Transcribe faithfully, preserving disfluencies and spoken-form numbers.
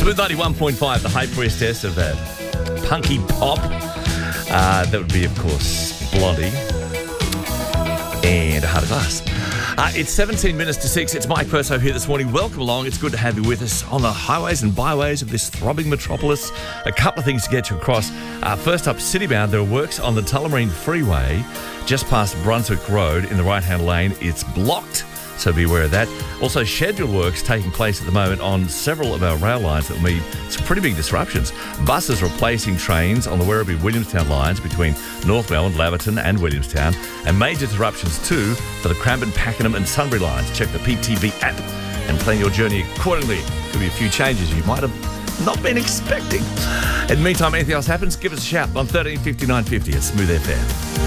Smooth ninety-one point five, the high priestess of uh, punky pop. Uh, that would be, of course, Blondie and A Heart of Glass. Uh, it's seventeen minutes to six. It's Mike Perso here this morning. Welcome along. It's good to have you with us on the highways and byways of this throbbing metropolis. A couple of things to get you across. Uh, first up, citybound, there are works on the Tullamarine Freeway just past Brunswick Road in the right-hand lane. It's blocked, so be aware of that. Also, scheduled works taking place at the moment on several of our rail lines that will mean some pretty big disruptions. Buses replacing trains on the Werribee-Williamstown lines between North Melbourne, Laverton and Williamstown, and major disruptions too for the Cranbourne, Pakenham and Sunbury lines. Check the P T V app and plan your journey accordingly. Could be a few changes you might have not been expecting. In the meantime, anything else happens, give us a shout on thirteen fifty-nine fifty at Smooth F M.